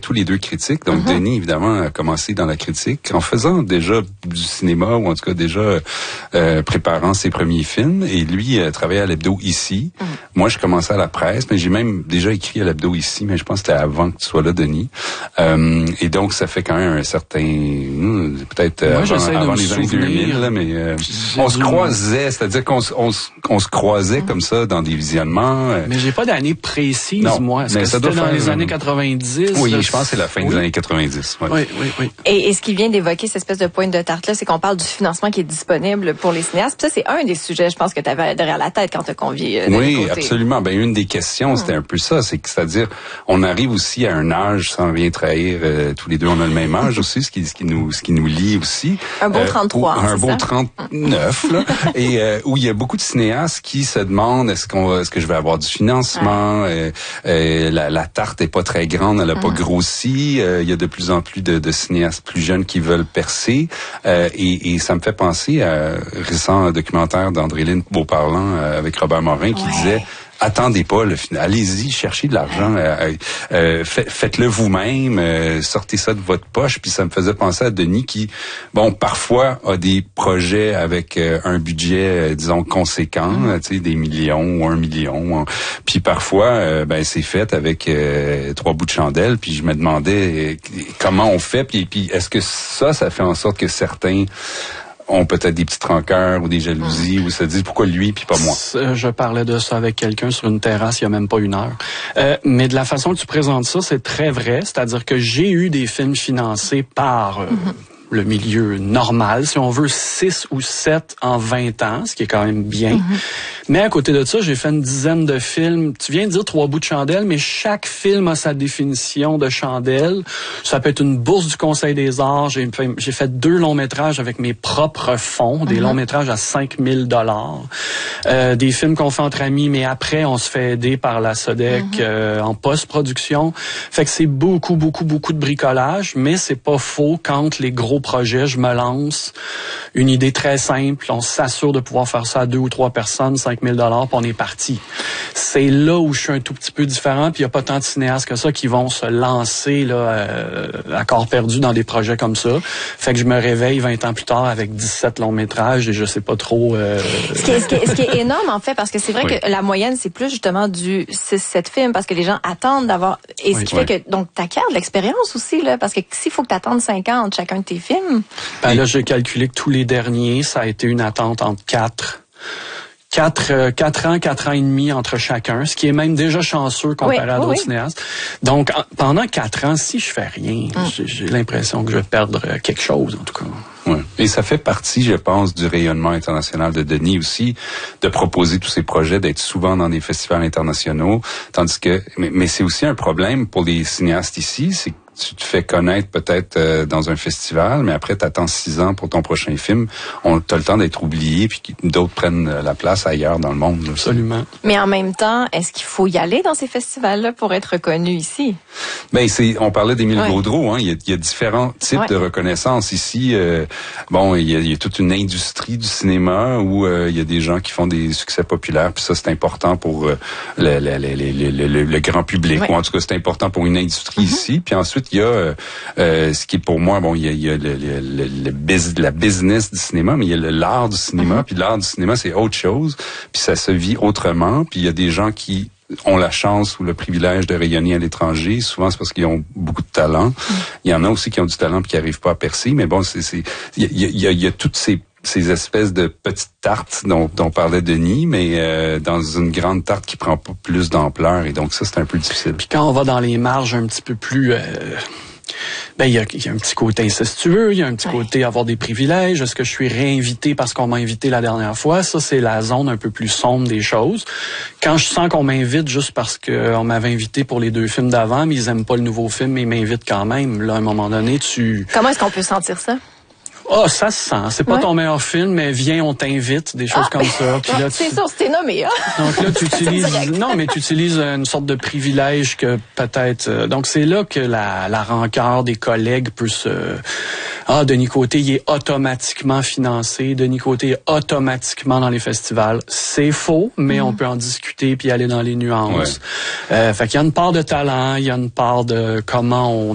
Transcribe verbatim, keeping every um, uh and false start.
tous les deux critiques. Donc, Mm-hmm. Denis, évidemment, a commencé dans la critique en faisant déjà du cinéma, ou en tout cas déjà euh, préparant ses premiers films. Et lui, euh, travaillait à l'hebdo ici. Mm-hmm. Moi, je commençais à la presse, mais j'ai même déjà écrit à l'hebdo ici, mais je pense que c'était avant que tu sois là, Denis. Euh, et donc, ça fait quand même un certain... Hmm, peut-être Moi, avant, avant les années deux mille, là, mais euh, on se croisait, c'est-à-dire qu'on on, on se croisait mm-hmm. comme ça dans des visionnements. Euh, mais j'ai pas d'année précise, non, moi. Est-ce mais que ça c'était doit dans faire, les années quatre-vingt-dix? Oui, là, je pense que c'est la fin oui. des années quatre-vingt-dix. Ouais. Oui, oui, oui. Et, et ce qui vient d'évoquer cette espèce de pointe de tarte-là, c'est qu'on parle du financement qui est disponible pour les cinéastes. Puis ça, c'est un des sujets, je pense, que tu avais derrière la tête quand tu as convié. Euh, oui, côté. absolument. Ben, une des questions, c'était un peu ça. C'est que, c'est-à-dire, on arrive aussi à un âge, sans rien trahir, euh, tous les deux, on a le même âge aussi, ce qui, ce qui nous, ce qui nous lie aussi. Un beau trente-trois. Euh, un beau ça? trente-neuf, là. Et, euh, où il y a beaucoup de cinéastes qui se demandent, est-ce qu'on, est-ce que je vais avoir du financement? Ouais. Euh, euh, la, la tarte est pas très grande, elle a pas mm. grossi. Euh, il y a de plus en plus de, de cinéastes plus jeunes qui veulent percer. Euh, et, et ça me fait penser à un récent documentaire d'André-Lyne Beauparlant euh, avec Robert Morin qui ouais. disait attendez pas le final, allez-y, cherchez de l'argent, euh, euh, fait, faites-le vous-même, euh, sortez ça de votre poche. Puis ça me faisait penser à Denis qui, bon, parfois a des projets avec euh, un budget, euh, disons, conséquent, mm. tu sais, des millions ou un million. Hein. Puis parfois, euh, ben c'est fait avec euh, trois bouts de chandelle. Puis je me demandais euh, comment on fait. Puis, puis est-ce que ça, ça fait en sorte que certains ont peut-être des petites rancœurs ou des jalousies, mmh. ou se disent pourquoi lui puis pas moi. Je parlais de ça avec quelqu'un sur une terrasse il y a même pas une heure. Euh, mais de la façon que tu présentes ça, c'est très vrai. C'est-à-dire que j'ai eu des films financés par... Euh, mmh. le milieu normal, si on veut, six ou sept en vingt ans, ce qui est quand même bien. Mm-hmm. Mais à côté de ça, j'ai fait une dizaine de films. Tu viens de dire trois bouts de chandelle, mais chaque film a sa définition de chandelle. Ça peut être une bourse du Conseil des arts. J'ai fait, j'ai fait deux longs métrages avec mes propres fonds, mm-hmm. des longs métrages à cinq mille dollars. Euh, des films qu'on fait entre amis, mais après, on se fait aider par la SODEC mm-hmm. euh, en post-production. Fait que c'est beaucoup, beaucoup, beaucoup de bricolage, mais c'est pas faux quand les gros projet, je me lance, une idée très simple, on s'assure de pouvoir faire ça à deux ou trois personnes, cinq mille dollars, puis on est parti. C'est là où je suis un tout petit peu différent, puis il n'y a pas tant de cinéastes que ça qui vont se lancer là, euh, à corps perdu dans des projets comme ça. Fait que je me réveille vingt ans plus tard avec dix-sept longs métrages et je sais pas trop... Euh... Ce, qui est, ce, qui est, ce qui est énorme, en fait, parce que c'est vrai oui. que la moyenne, c'est plus justement du six sept films, parce que les gens attendent d'avoir... Et ce oui, qui oui. fait que, donc, t'acquiers de l'expérience aussi, là, parce que s'il faut que t'attendes cinq ans entre chacun de tes films... Ben là, j'ai calculé que tous les derniers, ça a été une attente entre quatre... Quatre, euh, quatre ans, quatre ans et demi entre chacun, ce qui est même déjà chanceux comparé oui, à d'autres oui. cinéastes. Donc, en, pendant quatre ans, si je fais rien, mm. j'ai, j'ai l'impression que je vais perdre quelque chose, en tout cas. Ouais. Et ça fait partie, je pense, du rayonnement international de Denis aussi, de proposer tous ces projets, d'être souvent dans des festivals internationaux, tandis que, mais, mais c'est aussi un problème pour les cinéastes ici, c'est que tu te fais connaître peut-être euh, dans un festival, mais après, tu attends six ans pour ton prochain film. On t'as le temps d'être oublié, puis d'autres prennent la place ailleurs dans le monde. Là, absolument. Mais en même temps, est-ce qu'il faut y aller dans ces festivals-là pour être reconnu ici? Ben, c'est, on parlait d'Émile ouais. Gaudreau, hein. Il y a, il y a différents types ouais. de reconnaissance ici. Euh, bon, il y, a, il y a toute une industrie du cinéma où euh, il y a des gens qui font des succès populaires, puis ça, c'est important pour euh, le, le, le, le, le, le grand public. Ouais. Ou en tout cas, c'est important pour une industrie mm-hmm. ici. Puis ensuite, il y a euh, euh, ce qui est pour moi, bon, il y a, il y a le, le, le, le biz, la business du cinéma, mais il y a le, l'art du cinéma. Mm-hmm. Puis l'art du cinéma, c'est autre chose. Puis ça se vit autrement. Puis il y a des gens qui ont la chance ou le privilège de rayonner à l'étranger. Souvent, c'est parce qu'ils ont beaucoup de talent. Mm-hmm. Il y en a aussi qui ont du talent puis qui n'arrivent pas à percer. Mais bon, c'est, c'est, il y a, il y a, il y a toutes ces ces espèces de petites tartes dont, dont parlait Denis, mais euh, dans une grande tarte qui prend pas plus d'ampleur. Et donc ça, c'est un peu difficile. Puis quand on va dans les marges un petit peu plus... Euh... Ben, il y a, il y a un petit côté incestueux, il y a un petit ouais. côté avoir des privilèges. Est-ce que je suis réinvité parce qu'on m'a invité la dernière fois? Ça, c'est la zone un peu plus sombre des choses. Quand je sens qu'on m'invite juste parce qu'on m'avait invité pour les deux films d'avant, mais ils aiment pas le nouveau film, mais ils m'invitent quand même. Là, à un moment donné, tu... Comment est-ce qu'on peut sentir ça? Ah, oh, ça se sent. C'est pas ouais. ton meilleur film, mais viens, on t'invite, des choses ah, comme ça. Puis là, c'est tu... sûr, c'était nommé, hein? Donc là, tu utilises, non, mais tu utilises une sorte de privilège que peut-être, euh... donc c'est là que la, la rancœur des collègues peut se, ah, Denis Côté, il est automatiquement financé. Denis Côté est automatiquement dans les festivals. C'est faux, mais mm. on peut en discuter puis aller dans les nuances. Ouais. Euh, fait qu'il y a une part de talent, il y a une part de comment on